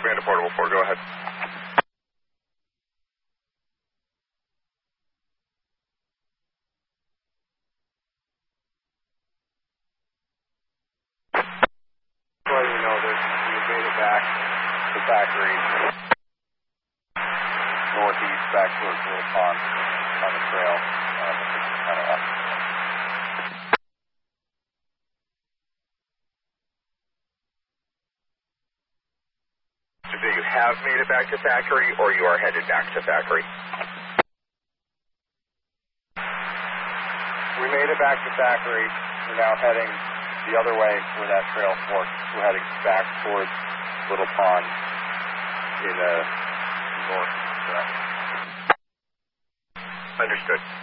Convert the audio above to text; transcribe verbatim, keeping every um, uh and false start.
Command to Portable four, go ahead. Well, you know that we made it back to Thackeray, northeast, back towards Little Pond on the trail. Uh, kind of up. So you have made it back to Thackeray, or you are headed back to Thackeray? We made it back to Thackeray. We're now heading the other way where that trail forks. We're heading back towards Little Pond in a north direction. Understood.